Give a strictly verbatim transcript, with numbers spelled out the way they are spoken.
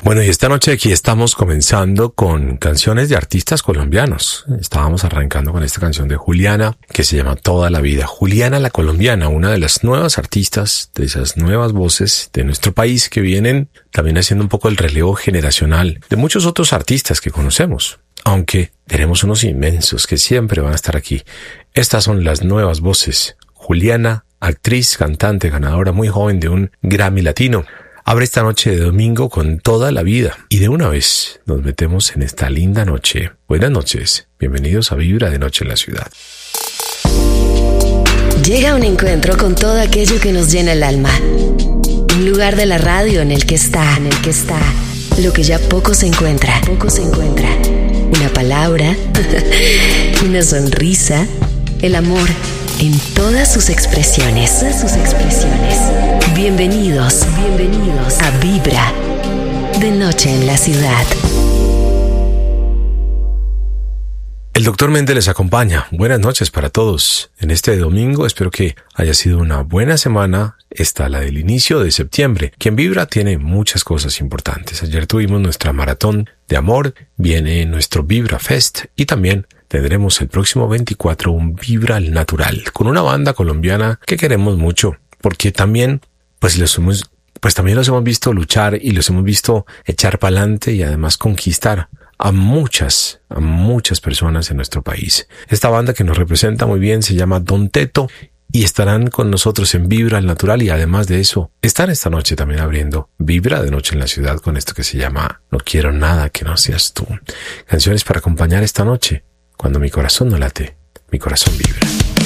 Bueno, y esta noche aquí estamos comenzando con canciones de artistas colombianos. Estábamos arrancando con esta canción de Juliana, que se llama Toda la Vida. Juliana la colombiana, una de las nuevas artistas, de esas nuevas voces de nuestro país que vienen también haciendo un poco el relevo generacional de muchos otros artistas que conocemos. Aunque tenemos unos inmensos que siempre van a estar aquí. Estas son las nuevas voces. Juliana, actriz, cantante, ganadora muy joven de un Grammy Latino. Abre esta noche de domingo con Toda la Vida. Y de una vez nos metemos en esta linda noche. Buenas noches. Bienvenidos a Vibra de Noche en la Ciudad. Llega un encuentro con todo aquello que nos llena el alma. Un lugar de la radio en el que está, en el que está lo que ya poco se encuentra. Poco se encuentra. Una palabra, una sonrisa, el amor en todas sus expresiones. Todas sus expresiones. Bienvenidos, bienvenidos a Vibra de Noche en la Ciudad. El doctor Méndez les acompaña. Buenas noches para todos. En este domingo espero que haya sido una buena semana. Esta la del inicio de septiembre, que en Vibra tiene muchas cosas importantes. Ayer tuvimos nuestra maratón de amor, viene nuestro Vibra Fest y también tendremos el próximo veinticuatro un Vibra al Natural con una banda colombiana que queremos mucho, porque también pues los hemos, pues también los hemos visto luchar y los hemos visto echar para adelante y además conquistar a muchas, a muchas personas en nuestro país. Esta banda que nos representa muy bien se llama Don Teto y estarán con nosotros en Vibra al Natural y además de eso, están esta noche también abriendo Vibra de Noche en la Ciudad con esto que se llama No Quiero Nada Que No Seas Tú. Canciones para acompañar esta noche, cuando mi corazón no late, mi corazón vibra.